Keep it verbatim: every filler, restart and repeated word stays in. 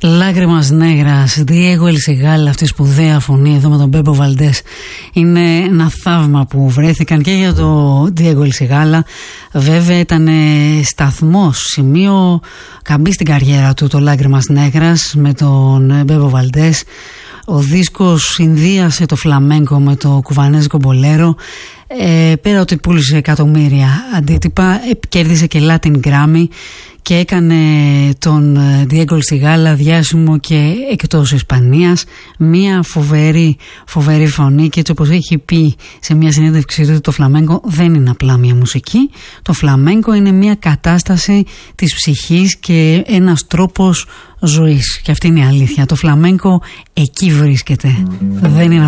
Lágrimas Negras, Diego El Cigala, αυτή η σπουδαία φωνή εδώ με τον Μπέμπο Βαλντές. Είναι ένα θαύμα που βρέθηκαν και για το Diego El Cigala. Βέβαια ήταν σταθμός, σημείο καμπή στην καριέρα του το Lágrimas Negras με τον Μπέμπο Βαλντές. Ο δίσκος συνδύασε το φλαμέγκο με το κουβανέζικο μπολέρο. Ε, πέρα ότι πούλησε εκατομμύρια αντίτυπα, κέρδισε και Latin Grammy και έκανε τον Diego El Cigala διάσημο και εκτός Ισπανίας. Μια φοβερή, φοβερή φωνή, και έτσι όπως έχει πει σε μια συνέντευξή του, το φλαμέγκο δεν είναι απλά μια μουσική. Το φλαμέγκο είναι μια κατάσταση της ψυχής και ένας τρόπος ζωής, και αυτή είναι η αλήθεια. Το φλαμέγκο εκεί βρίσκεται, δεν είναι